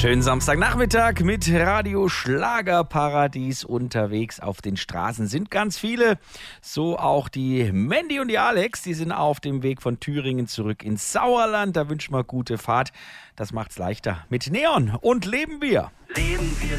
Schönen Samstagnachmittag mit Radio Schlagerparadies unterwegs. Auf den Straßen sind ganz viele, so auch die Mandy und die Alex. Die sind auf dem Weg von Thüringen zurück ins Sauerland. Da wünschen wir gute Fahrt. Das macht's leichter mit Neon und Leben wir.